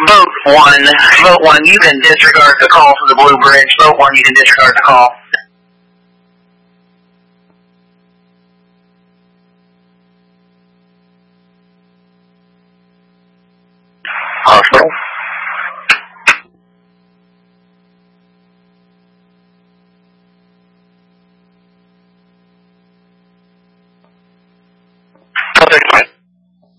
Vote 1. Vote 1. You can disregard the call from the Blue Bridge. Vote 1. You can disregard the call.